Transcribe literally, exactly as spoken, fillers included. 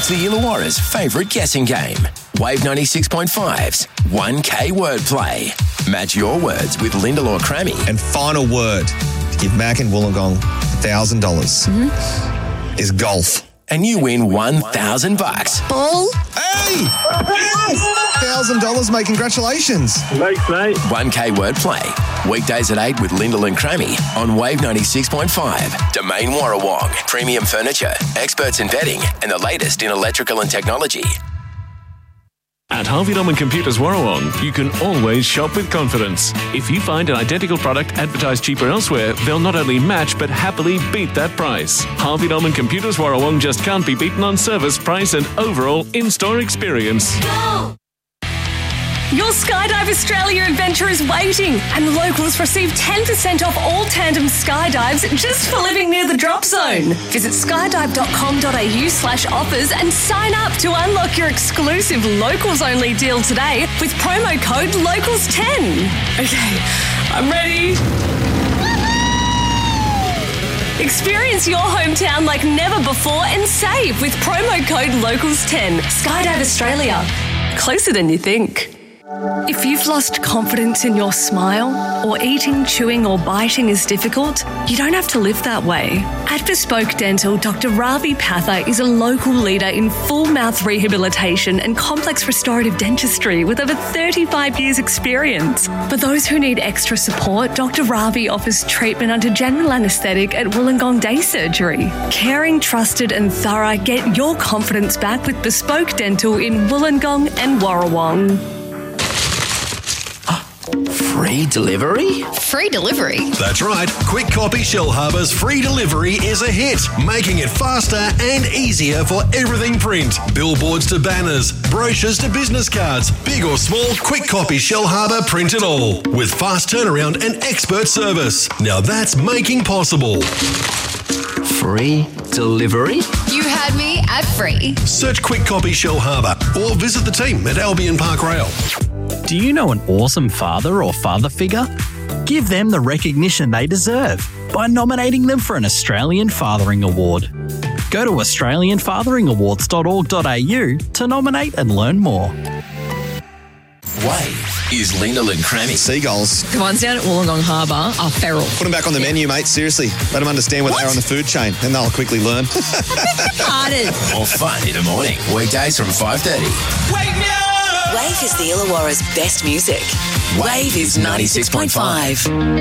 It's the Illawarra's favourite guessing game. Wave ninety-six point five's one K wordplay. Match your words with Lyndall or Crammy. And final word to give Mac and Wollongong one thousand dollars mm-hmm. is golf. And you win one thousand bucks. Ball? Hey! one thousand dollars, mate. Congratulations. Thanks, mate. one K wordplay. Weekdays at eight with Lyndall and Crammy on Wave ninety-six point five. Domain Warrawong. Premium furniture, experts in bedding, and the latest in electrical and technology. At Harvey Norman Computers Warrawong, you can always shop with confidence. If you find an identical product advertised cheaper elsewhere, they'll not only match but happily beat that price. Harvey Norman Computers Warrawong just can't be beaten on service, price and overall in-store experience. Go! Your Skydive Australia adventure is waiting, and locals receive ten percent off all tandem skydives just for living near the drop zone. Visit skydive.com.au slash offers and sign up to unlock your exclusive locals-only deal today with promo code locals ten. Okay, I'm ready. Experience your hometown like never before and save with promo code locals ten. Skydive Australia. Closer than you think. If you've lost confidence in your smile, or eating, chewing or biting is difficult, you don't have to live that way. At Bespoke Dental, Doctor Ravi Patha is a local leader in full mouth rehabilitation and complex restorative dentistry with over thirty-five years experience. For those who need extra support, Doctor Ravi offers treatment under general anaesthetic at Wollongong Day Surgery. Caring, trusted and thorough, get your confidence back with Bespoke Dental in Wollongong and Warrawong. Free delivery? Free delivery? That's right. Quick Copy Shellharbour's free delivery is a hit, making it faster and easier for everything print. Billboards to banners, brochures to business cards, big or small, Quick Copy Shellharbour print it all. With fast turnaround and expert service. Now that's making possible. Free delivery? You had me at free. Search Quick Copy Shellharbour or visit the team at Albion Park Rail. Do you know an awesome father or father figure? Give them the recognition they deserve by nominating them for an Australian Fathering Award. Go to australian fathering awards dot org dot a u to nominate and learn more. Wave is Lyndall and Crammy. Seagulls. The ones down at Wollongong Harbour are feral. Put them back on the menu, mate. Seriously. Let them understand where What? they are on the food chain, and they'll quickly learn. Pardon. More fun in the morning. Weekdays from five thirty. Wake me up! Wave is the Illawarra's best music. Wave is ninety-six point five.